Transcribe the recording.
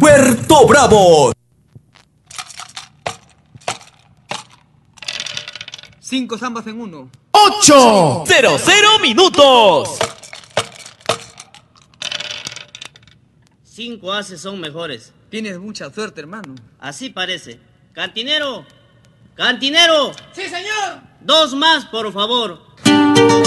Puerto Bravo. 5 zambas en 1. 8. 00 minutos. 5 ases son mejores. Tienes mucha suerte, hermano. Así parece. ¡Cantinero! ¡Cantinero! ¡Sí, señor! 2 más, por favor.